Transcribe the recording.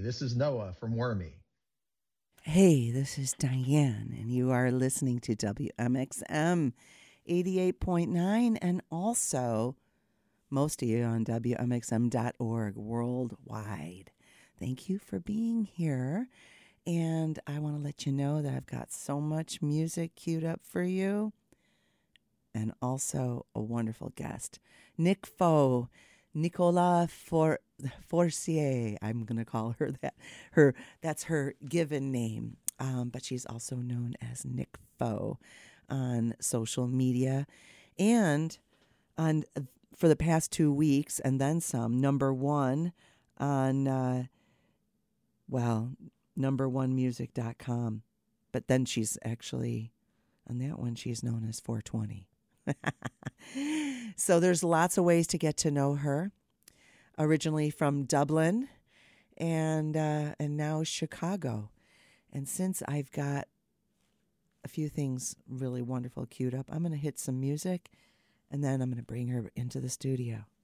This is Noah from Wormy. Hey, this is Diane, and you are listening to WMXM 88.9, and also most of you on WMXM.org worldwide. Thank you for being here. And I want to let you know that I've got so much music queued up for you, and also a wonderful guest, Nick Foe, Nicola Forcier. I'm going to call her that. That's her given name, but she's also known as Nick Foe on social media, and on for the past 2 weeks, and then some. Number one on number1music.com, but then she's actually on that one. She's known as 420. So there's lots of ways to get to know her. Originally from Dublin, and now Chicago. And since I've got a few things really wonderful queued up, I'm going to hit some music, and then I'm going to bring her into the studio.